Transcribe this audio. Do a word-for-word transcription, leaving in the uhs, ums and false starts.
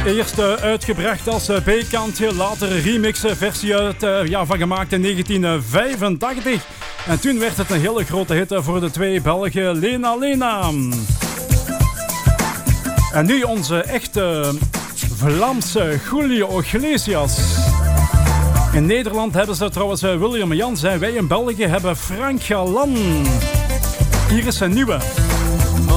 Eerst uh, uitgebracht als uh, B-kantje, later remixen versie uit, uh, ja, van gemaakt in negentien vijfentachtig. En toen werd het een hele grote hit voor de twee Belgen Lena Lena. En nu onze echte Vlaamse Julio Iglesias. In Nederland hebben ze trouwens William Jans en wij in België hebben Frank Galan. Hier is een nieuwe.